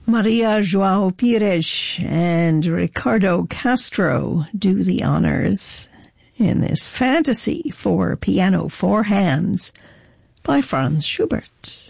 Maria Joao Pires and Ricardo Castro do the honors in this fantasy for piano four hands by Franz Schubert.